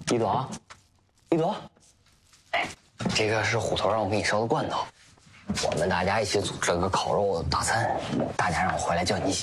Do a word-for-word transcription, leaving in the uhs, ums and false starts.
一朵，一朵，哎，这个是虎头让我给你烧的罐头，我们大家一起组织了个烤肉大餐，大家让我回来叫你一起